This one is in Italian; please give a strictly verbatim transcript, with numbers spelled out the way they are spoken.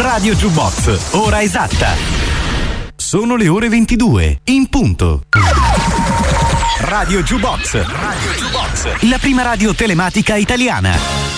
Radio Jukebox, ora esatta. Sono le ore ventidue, in punto. Radio Jukebox, Radio Jukebox, la prima radio telematica italiana.